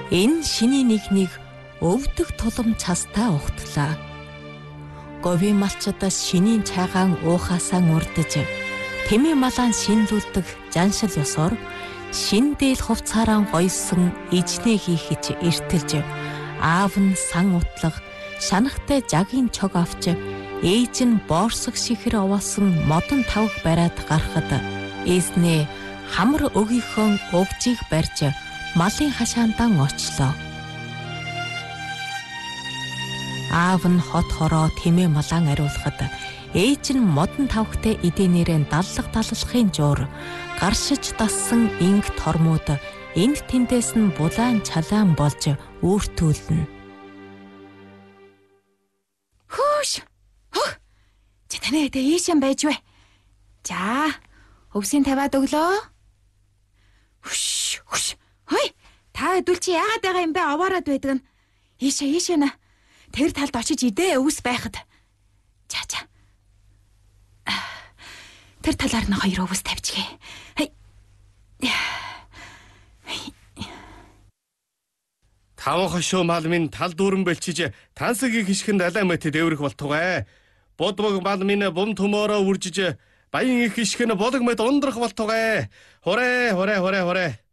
Энэ шиний нэгнийг өвдөх тулам цастаа ухтлаа. Говийн малчдаас шинийн чайгаан уухасаа урдж, тэмээ малаан шинлүүлдэг жаншил ёсоор шин дээл хувцаараа гойсон ижнээ хийхэж эртэлж, аав нь сан утлаг шанахтай жагийн чог авч ээж нь боорсог шихэр овоосон модон тавг бариад гарахад эзнээ хамар өгийнхөө угжийг барьж малын хашаандаа очлоо. Аав нь хот хороо тэмээ малаан ариулахад ээж нь модон тавгтай эдэнээрээ даллахын жуур гаршиж дассан инг тормууд энд тэндээс нь булаан чалаан болж үүртүүлнэ. Хөөш. Чи таны хэдэ ийшэн байж вэ? За, өвсийн тавиад өглөө. Хүш. Хой. Та хэдүүл чи яагаад байгаа юм бэ? Овоороод байдаг нь. Ийшээ нэ. Тэр талд очиж идээ өвс байхад. За. Тэр талаар нь 2 өвс тавьчихъя. Таван хошуу мал минь тал дүүрэн бэлчиж тансгийн хишгэнд алаймат дэврэх болтугай. Бодбог мал минь бум төмөөрөө үржиж баян их хишгэн болог мэд ундрах болтугай. Хорэ.